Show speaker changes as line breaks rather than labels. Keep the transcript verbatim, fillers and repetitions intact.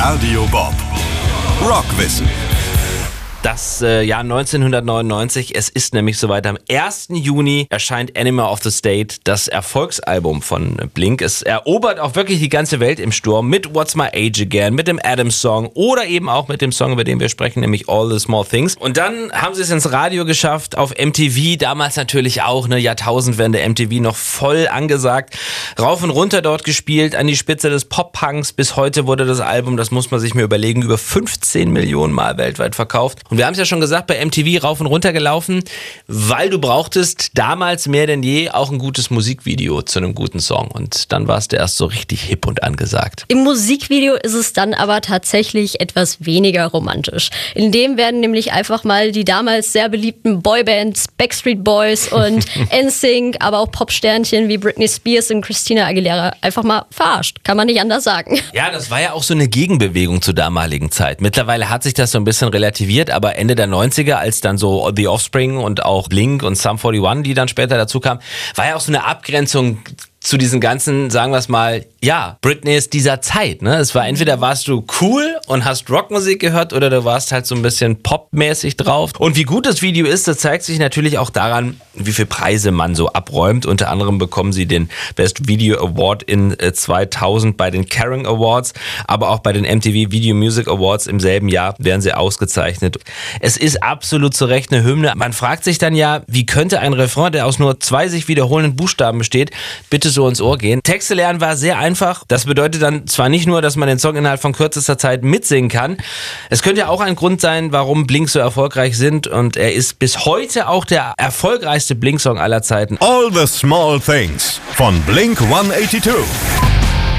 Radio Bob. Rockwissen.
Das äh, Jahr neunzehnhundertneunundneunzig, es ist nämlich soweit. Am ersten Juni erscheint Animal of the State, das Erfolgsalbum von Blink. Es erobert auch wirklich die ganze Welt im Sturm mit What's My Age Again, mit dem Adams Song oder eben auch mit dem Song, über den wir sprechen, nämlich All the Small Things. Und dann haben sie es ins Radio geschafft, auf M T V, damals natürlich auch eine Jahrtausendwende, M T V noch voll angesagt, rauf und runter dort gespielt, an die Spitze des Pop-Punks. Bis heute wurde das Album, das muss man sich mir überlegen, über fünfzehn Millionen Mal weltweit verkauft. Und wir haben es ja schon gesagt, bei M T V rauf und runter gelaufen, weil du brauchtest damals mehr denn je auch ein gutes Musikvideo zu einem guten Song. Und dann warst du erst so richtig hip und angesagt.
Im Musikvideo ist es dann aber tatsächlich etwas weniger romantisch. In dem werden nämlich einfach mal die damals sehr beliebten Boybands Backstreet Boys und N Sync, aber auch Popsternchen wie Britney Spears und Christina Aguilera einfach mal verarscht. Kann man nicht anders sagen.
Ja, das war ja auch so eine Gegenbewegung zur damaligen Zeit. Mittlerweile hat sich das so ein bisschen relativiert, aber Ende der neunziger, als dann so The Offspring und auch Blink und Sum einundvierzig, die dann später dazu kamen, war ja auch so eine Abgrenzung zu diesen ganzen, sagen wir es mal, ja, Britneys dieser Zeit, ne? Es war entweder warst du cool und hast Rockmusik gehört oder du warst halt so ein bisschen popmäßig drauf. Und wie gut das Video ist, das zeigt sich natürlich auch daran, wie viele Preise man so abräumt. Unter anderem bekommen sie den Best Video Award in zweitausend bei den Kerrang Awards, aber auch bei den M T V Video Music Awards im selben Jahr werden sie ausgezeichnet. Es ist absolut zu Recht eine Hymne. Man fragt sich dann ja, wie könnte ein Refrain, der aus nur zwei sich wiederholenden Buchstaben besteht, bitte so ins Ohr gehen. Texte lernen war sehr einfach. Das bedeutet dann zwar nicht nur, dass man den Song innerhalb von kürzester Zeit mitsingen kann. Es könnte ja auch ein Grund sein, warum Blink so erfolgreich sind, und er ist bis heute auch der erfolgreichste Blink-Song aller Zeiten.
All the Small Things von Blink hundertzweiundachtzig.